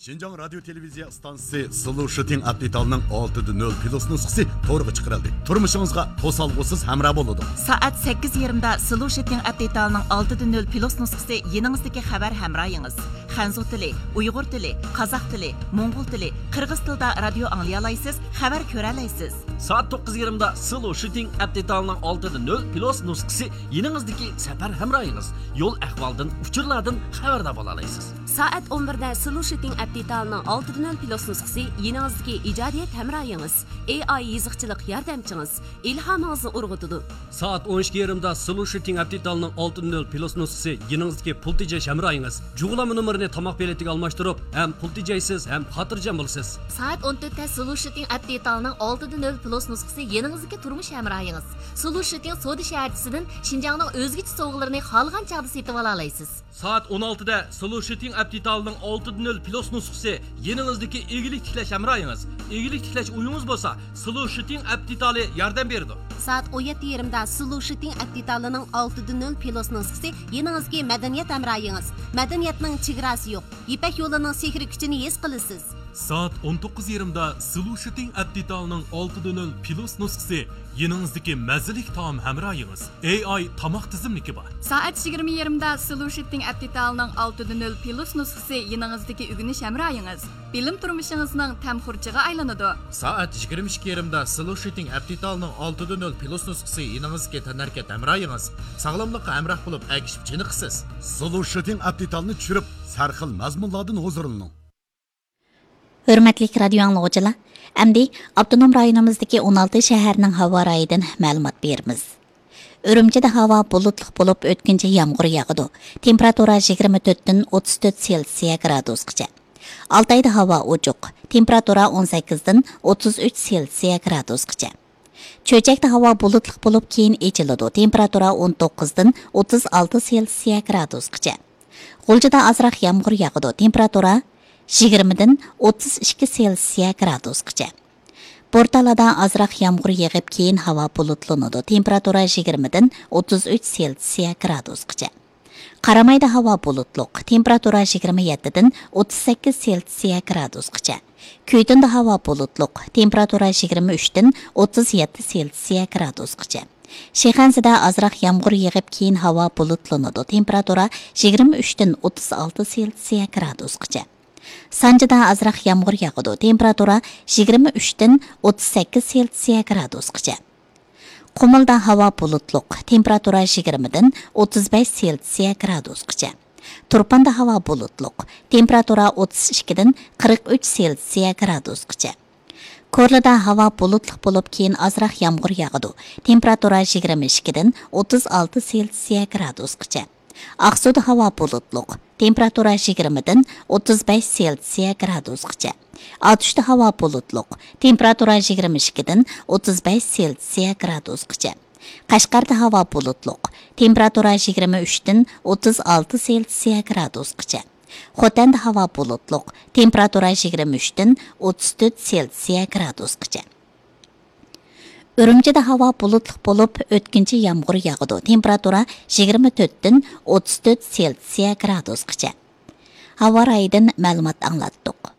Şinjan Radyo Televiziya stansiyasi Sulu Shooting Update'ning 6.0 plus nusxasi to'g'ri chiqarildi. Turmushingizga to'salg'usiz hamroh bo'ladi. Soat 8:20da Sulu Shooting Update'ning 6.0 plus nusxasi yeningizdagi xabar hamrohingiz. Xanzu tili, Uyg'ur tili, Qozoq tili, Mo'ng'ul tili, Qirg'iz tilida radio anglay olasiz, xabar ko'ra olasiz. Soat 9:20da Sulu Shooting Update'ning 6.0 plus nusxasi yeningizdagi safar hamrohingiz. Yo'l ahvoldan, uchurlardan xabardor bo'la olasiz. Soat 11da Sulu Shooting Update'ning 6.0 plus nusxasi yeningizdagi ijodiyat hamrohingiz, AI yiziqchilik yordamchingiz, ilhomingizni urg'utadi. Soat 12:20da Sulu Shooting Update'ning 6.0 plus nusxasi yeningizdagi pul tejash hamrohingiz. Jug'lama nomerini tomoq beletiga almashtirib, ham pul tejaysiz, ham xotirjam bo'lasiz. Soat 14da Sulu Shooting Update'ning 6.0 plus nusxasi yeningizdagi turmush hamrohingiz. Sulu Shooting Soda shaharchisidan Xinjiangning o'zgacha sovg'alarini xohlagan chog'da setib ola olasiz. Soat 16da Sulu Shooting Update'ning 6.0 plus nusxasi yeningizdagi egilik tiklash hamrohingiz. Egilik tiklash uyingiz bo'lsa, Sulu Shooting Update'li yordam beradi. Soat 17:20da Sulu Shooting Update'ning 6.0 plus nusxasi yeningizdagi madaniyat hamrohingiz. Madaniyatning chegarasi yo'q. Ipak yo'lining sehri kuchini his qilasiz. Soat 19:20da Sulu Shooting Update'ning 6.0 plus nusxasi yeningizdagi mazalik taom hamrohingiz. AI tomoq tizimligi bor. Soat 20:20da Sulu Shooting Update'ning 6.0 plus nusxasi yeningizdagi o'rganish hamrohingiz. Bilim turmushingizning tamxurchiga aylanadi. Soat 22:20da Sulu Shooting Update'ning 6.0 plus nusxasi yeningizga tanarkat hamrohingiz. Sog'lomlikqa hamroh bo'lib agishib chiniqsiz. Sulu Shooting Update'ni tushirib, sarxil mazmunlardan huzurlaning. Hürmetlik radio anlıqçılar, əmdi avtonom rayonumuzdaki 16 şəhərinin hava rayıdan məlumat berimiz. Ürümçide hava bulutluq bo'lib ötkünce yağmur yağıdı. Temperatura 24'den 34 Celsiya gradusgacha. Altayda hava ucuq. Temperatura 18'den 33 Celsiya gradusgacha. Çöçekde hava bulutluq bo'lib keyin echiladi. Temperatura 19'den 36 Celsiya gradusgacha. G'uljida azroq yağmur yağıdı. Temperatura 20'den 32 Celsiya gradusgacha. Portalada azroq yağmur yağıp keyin hava bulutlanadi. Temperatura 20'den 33 Celsiya gradusgacha. Qaramayda hava bulutluq. Temperatura 27'den 38 Celsiya gradusgacha. Kuytunda hava bulutluq. Temperatura 23'den 37 Celsiya gradusgacha. Shexansida azroq yağmur yağıp keyin hava bulutlanadi. Temperatura 23'den 36 Celsiya gradusgacha. Sanjida azroq yağmur yağıdı. Temperatura 23'den 38 Celsiya gradusgacha. Qumulda hava bulutluq. Temperatura 20'den 35 Celsiya gradusgacha. Turpanda hava bulutluq. Temperatura 32'den 43 Celsiya gradusgacha. Korlada hava bulutluq bo'lib keyin azroq yağmur yağıdı. Temperatura 22'den 36 Celsiya gradusgacha. Aqsuda hava bulutluq. Temperatura 20'den 35 Celsiya gradusgacha. Atuşda hava bulutluq. Temperatura 22'den 35 Celsiya gradusgacha. Qashqarda hava bulutluq. Temperatura 23'den 36 Celsiya gradusgacha. Xotanda hava bulutluq. Temperatura 23'den 34 Celsiya gradusgacha. Ürümçide hava bulutluq bo'lib ötkünce yağmur yağıdı. Temperatura 24'den 34 Celsiya gradusgacha. Hava rayıdan məlumat anlattık.